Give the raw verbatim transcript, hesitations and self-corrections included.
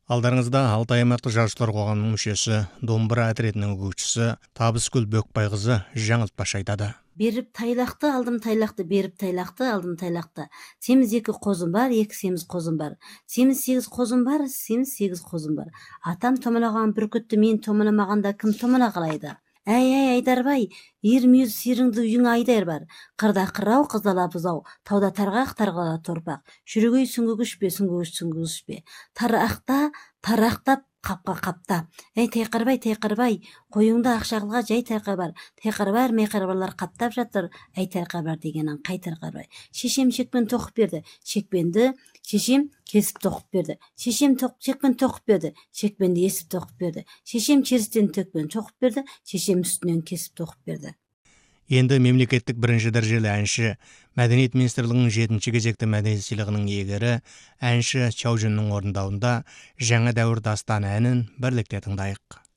Алдарыңызда Алтай аймақтық жазушылар қоғамының мүшесі, домбыра отрядының үгітшісі Табыскүл Бөкбайқызы жаңылтпаш айтады. Беріп тайлақты алдым тайлақты, беріп тайлақты алдым тайлақты. Семіз екі қозым бар, екі семіз қозым бар. Семіз сегіз қозым бар, семіз сегіз қозым бар. Атам томылаған бүркітті мен томыламағанда кім томыла қалайды? Әй, әй, Айдарбай, ермүйіз сиріңді үйің айдар бар. Қырда қырау, қыздала бұзау, тауда тарғақ, тарғала торпақ. Жүрегей сүңгігіш пе, сүңгігіш сүңгігіш пе. Тарақта, тарақтап, қапқа қапта. Әй, Тайқарбай, Тайқарбай, қойыңда ақшағылға жай Тайқарбар. Тайқарбар, мейқарбарлар қаптап жатыр. Әй, Тайқарбар дегенін қай Тайқарбай. Шешем шекпен тоқып берді. Шекпенді шешем кесіп тоқып берді. Шешем шекпен тоқып берді. Шекпенді есіп тоқып берді. Шешем черістен төкпен тоқып берді. Шешем үстінен кесіп тоқып берді. Енді мемлекеттік бірінші дәрежелі әнші, Мәдениет министрлігінің жетінші кезекті мәдениет сыйлығының иегері әнші Чаужиннің орындауында жаңа дәуір дастаны әнін бірлікте тыңдайық.